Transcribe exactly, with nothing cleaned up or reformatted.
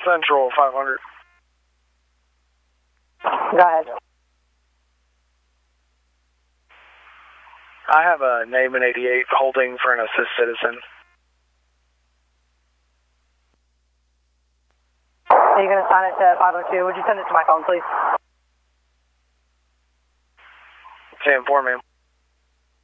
Central five hundred. Go ahead. I have a name in eighty-eight holding for an assist citizen. Are you going to sign it to five oh two? Would you send it to my phone, please? ten four, ma'am.